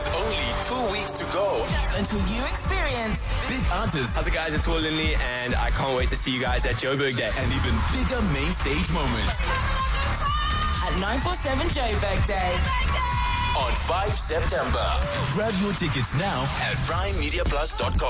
only 2 weeks to go until you experience big artists. How's it, guys? It's Will Lindley, and I can't wait to see you guys at Joburg Day. And even bigger main stage moments. At 947 Joburg Day. On 5 September. Grab your tickets now at primemediaplus.com.